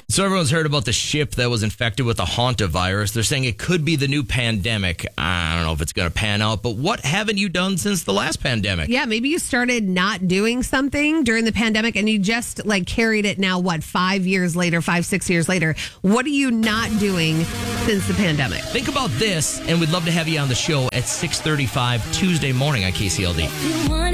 So everyone's heard about the ship that was infected with the hantavirus. They're saying it could be the new pandemic. I don't know if it's going to pan out, but what haven't you done since the last pandemic? Yeah, maybe you started not doing something during the pandemic and you just carried it now, 5 years later, 6 years later. What are you not doing since the pandemic? Think about this, and we'd love to have you on the show at 6:35 Tuesday morning on KCLD.